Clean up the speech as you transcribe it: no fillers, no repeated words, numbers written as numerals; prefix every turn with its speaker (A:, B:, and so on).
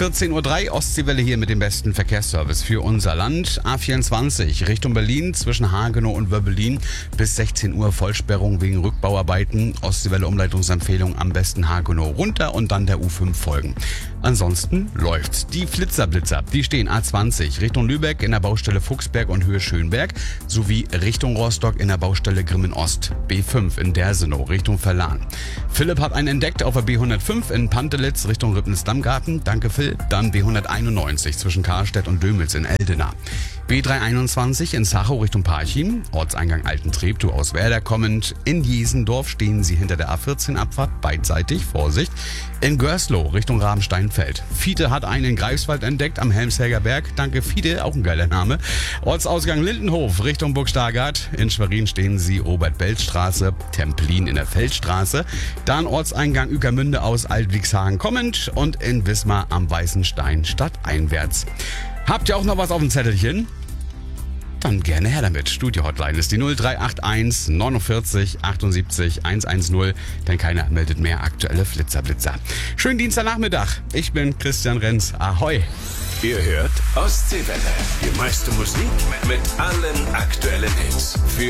A: 14:03 Uhr, Ostseewelle hier mit dem besten Verkehrsservice für unser Land. A24 Richtung Berlin zwischen Hagenow und Wöbbelin bis 16 Uhr Vollsperrung wegen Rückbauarbeiten. Ostseewelle Umleitungsempfehlung am besten Hagenow runter und dann der U5 folgen. Ansonsten läuft's. Die Flitzer, die stehen A20 Richtung Lübeck in der Baustelle Fuchsberg und Höhe Schönberg sowie Richtung Rostock in der Baustelle Grimmen Ost. B5 in Dersenow Richtung Verlan. Philipp hat einen entdeckt auf der B105 in Pantelitz Richtung Rüppens-Dammgarten. Danke Phil. Dann B191 zwischen Karlstedt und Dömels in Eldena. B321 in Sachow Richtung Parchim, Ortseingang Altentreptow aus Werder kommend. In Jesendorf stehen Sie hinter der A14-Abfahrt, beidseitig, Vorsicht. In Görslow Richtung Rabensteinfeld. Fiete hat einen in Greifswald entdeckt am Helmshäger Berg. Danke Fiete, auch ein geiler Name. Ortsausgang Lindenhof Richtung Burg Stargard. In Schwerin stehen Sie Robert-Belt-Straße, Templin in der Feldstraße. Dann Ortseingang Ueckermünde aus Altwiegshagen kommend und in Wismar am Weißen Stein stadteinwärts. Habt ihr auch noch was auf dem Zettelchen? Dann gerne her damit. Studio-Hotline ist die 0381 49 78 110, denn keiner meldet mehr aktuelle Flitzer. Schönen Dienstagnachmittag. Ich bin Christian Renz. Ahoi.
B: Ihr hört Ostseewelle. Die meiste Musik mit allen aktuellen Hits. Für